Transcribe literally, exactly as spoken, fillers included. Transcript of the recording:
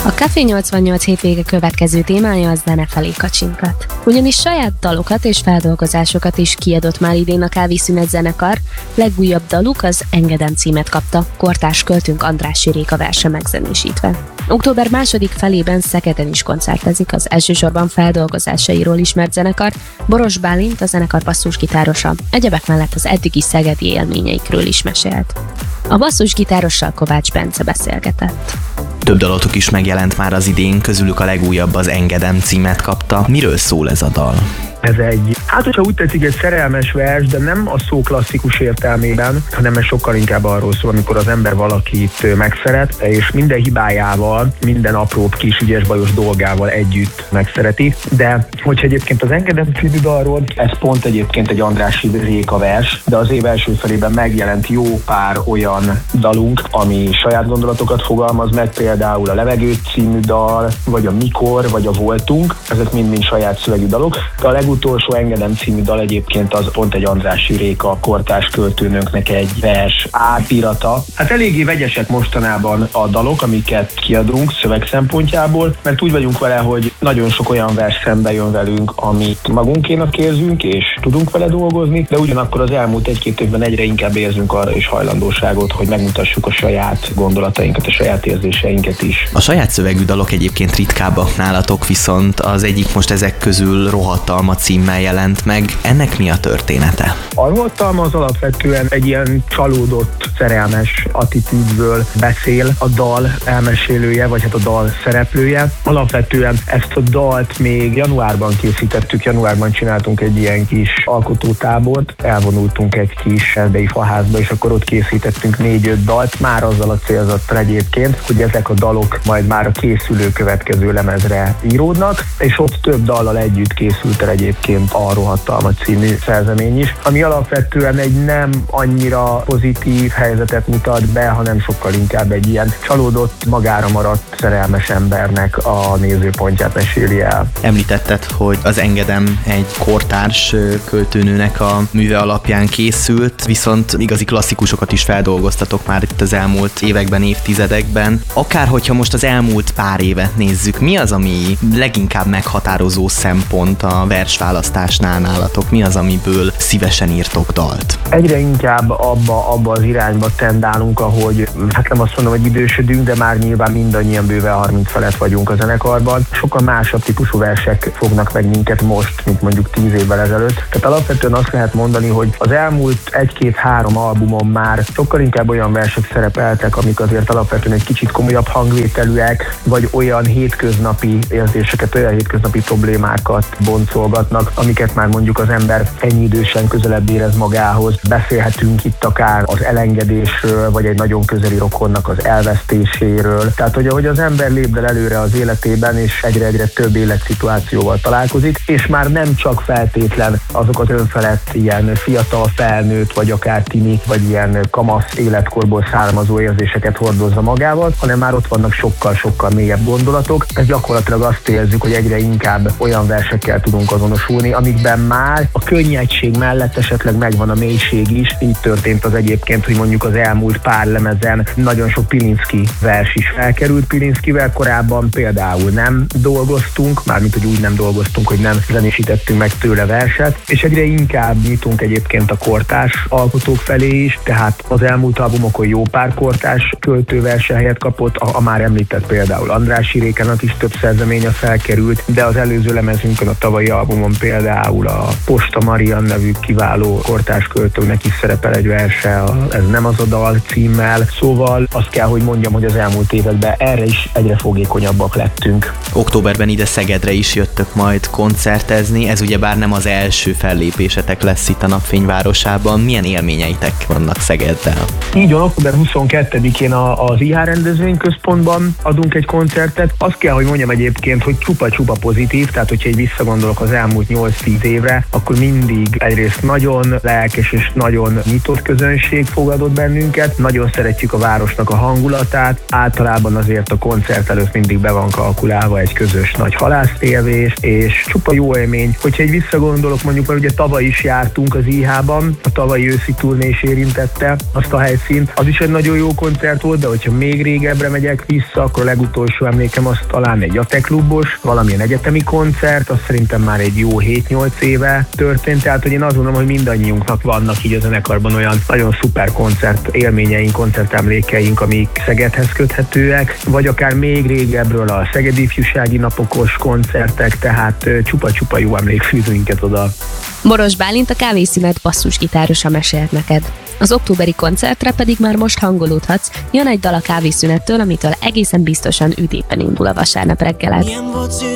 A Café nyolcvannyolc hétvége következő témája a zene felé kacsingat. Ugyanis saját dalokat és feldolgozásokat is kiadott már idén a Kávészünet zenekar, legújabb daluk az Engedem címet kapta, kortárs költőnk Andrássy Réka verse megzenésítve. Október második felében Szegeden is koncertezik az elsősorban feldolgozásairól ismert zenekar, Boros Bálint, a zenekar basszusgitárosa, egyebek mellett az eddigi szegedi élményeikről is mesélt. A basszusgitárossal Kovács Bence beszélgetett. Több dalotok is megjelent már az idén, közülük a legújabb az Engedem címet kapta. Miről szól ez a dal? Ez egy, hát hogyha úgy tetszik, egy szerelmes vers, de nem a szó klasszikus értelmében, hanem ez sokkal inkább arról szól, amikor az ember valakit megszeret, és minden hibájával, minden apróbb kis ügyes bajos dolgával együtt megszereti. De hogyha egyébként az Engedem című dalról, ez pont egyébként egy Andrássy Réka vers, de az év első felében megjelent jó pár olyan dalunk, ami saját gondolatokat fogalmaz meg, például a Levegő című dal, vagy a Mikor, vagy a Voltunk, ezek mind-mind saját szövegű dalok. De a legutolsó Engedem című dal egyébként az pont egy Andrássy Réka kortárs költőnöknek egy vers átírata. Hát eléggé vegyesek mostanában a dalok, amiket kiadunk szöveg szempontjából, mert úgy vagyunk vele, hogy nagyon sok olyan vers szembe jön velünk, amit magunkénak érzünk, és tudunk vele dolgozni, de ugyanakkor az elmúlt egy-két évben egyre inkább érzünk arra is hajlandóságot, hogy megmutassuk a saját gondolatainkat, a saját érzéseinket is. A saját szövegű dalok egyébként ritkábbak nálatok, viszont az egyik most ezek közül Rohadtalma címmel jelent meg. Ennek mi a története? A Rohadtalma az alapvetően egy ilyen csalódott, szerelmes attitűdből beszél a dal elmesélője, vagy hát a dal szereplője. Alapvetően ezt a dalt még januárban készítettük, januárban csináltunk egy ilyen kis alkotótábort, elvonultunk egy kis erdei faházba, és akkor ott készítettünk négy-öt dalt, már azzal a célzattal egyébként, hogy ezek a dalok majd már a készülő következő lemezre íródnak, és ott több dallal együtt készült el egyébként a Rohadtalma című szerzemény is, ami alapvetően egy nem annyira pozitív helyzetet mutat be, hanem sokkal inkább egy ilyen csalódott, magára maradt szerelmes embernek a nézőpontját meséli el. Említetted, hogy az Engedem egy kortárs költőnőnek a műve alapján készült, viszont igazi klasszikusokat is feldolgoztatok már itt az elmúlt években, évtizedekben. Akár hogyha most az elmúlt pár évet nézzük, mi az, ami leginkább meghatározó szempont a versválasztásnál nálatok? Mi az, amiből szívesen írtok dalt? Egyre inkább abba, abba az irányba tendálunk, ahogy, hát nem azt mondom, hogy idősödünk, de már nyilván mindannyian bőven harminc felett vagyunk a zenekarban. Sokkal másabb típusú versek fognak meg minket most, mint mondjuk tíz évvel ezelőtt. Tehát alapvetően azt lehet mondani, hogy az elmúlt egy-két-három albumon már sokkal inkább olyan versek szerepeltek, amik azért alapvetően egy kicsit komolyabb hangvételűek, vagy olyan hétköznapi érzéseket, olyan hétköznapi problémákat boncolgatnak, amiket már mondjuk az ember ennyi idősen közelebb érez magához. Beszélhetünk itt akár az elengedésről, vagy egy nagyon közeli rokonnak az elvesztéséről. Tehát, hogy ahogy az ember lépdel előre az életében, és egyre-egyre több életszituációval találkozik, és már nem csak feltétlen azok az önfelett ilyen fiatal felnőtt, vagy akár tini, vagy ilyen kamasz életkorból származó érzéseket hordozza magával, hanem már ott vannak sokkal-sokkal mélyebb gondolatok. Ez gyakorlatilag azt érzük, hogy egyre inkább olyan versekkel tudunk azonosulni, amikben már a könnyedség mellett esetleg megvan a mélység is. Így történt az egyébként, hogy mondjuk az elmúlt pár lemezen nagyon sok Pilinszky vers is felkerült. Pilinszkyvel korábban például nem dolgoztunk, mármint hogy úgy nem dolgoztunk, hogy nem zenésítettünk meg tőle verset, és egyre inkább nyitunk egyébként a kortárs alkotók felé is, tehát az elmúlt albumokon jó pár kortárs költőverse helyet kapott, a, a már említett például Andrássy Rékának is több szerzeménye felkerült, de az előző lemezünkön, a tavalyi albumon például a Posta Marian nevű kiváló kortárs költőnek is szerepel egy verse, a Ez nem az a dal címmel, szóval azt kell, hogy mondjam, hogy az elmúlt években erre is egyre fogékonyabbak lettünk. Októberben ide Szegedre is jöttök majd koncertezni, ez ugyebár nem az első fellépésetek lesz itt a Napfényvárosában. Milyen élményeitek vannak Szegeddel? Így van, október huszonkettedikén az i há rendezvényközpontban adunk egy koncertet. Azt kell, hogy mondjam egyébként, hogy csupa-csupa pozitív, tehát hogyha így visszagondolok az elmúlt elmúlt nyolc-tíz évre, akkor mindig egyrészt nagyon lelkes és nagyon nyitott közönség fogadott bennünket, nagyon szeretjük a városnak a hangulatát, általában azért a koncert előtt mindig be van kalkulálva egy közös nagy halászfélvés, és csupa jó élmény. Hogyha egy visszagondolok, mondjuk, mert ugye tavaly is jártunk az i há-ban, a tavalyi őszi turné is érintette azt a helyszínt, az is egy nagyon jó koncert volt, de hogyha még régebbre megyek vissza, akkor a legutolsó emlékem az talán egy jateklubos, valamilyen egyetemi koncert, az szerintem már egy jó hét-nyolc éve történt, tehát hogy én azt gondolom, hogy mindannyiunknak vannak így a zenekarban olyan nagyon szuper koncert élményeink, koncertemlékeink, amik Szegedhez köthetőek, vagy akár még régebről a Szegedi Ifjúsági Napokos koncertek, tehát csupa-csupa jó emlék fűz minket oda. Boros Bálint, a Kávészünet basszusgitárosa mesélt neked. Az októberi koncertre pedig már most hangolódhatsz, jön egy dal a Kávészünettől, amitől egészen biztosan üdépen indul a vasárnap reggeled.